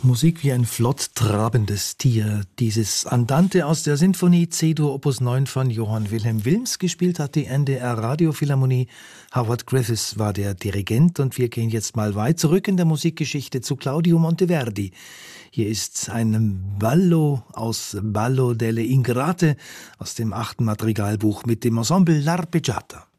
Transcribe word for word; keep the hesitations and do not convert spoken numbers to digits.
Musik wie ein flott trabendes Tier. Dieses Andante aus der Sinfonie C-Dur Opus neun von Johann Wilhelm Wilms. Gespielt hat die N D R Radiophilharmonie. Howard Griffiths war der Dirigent und wir gehen jetzt mal weit zurück in der Musikgeschichte zu Claudio Monteverdi. Hier ist ein Ballo aus Ballo delle Ingrate aus dem achten Madrigalbuch mit dem Ensemble L'Arpeggiata.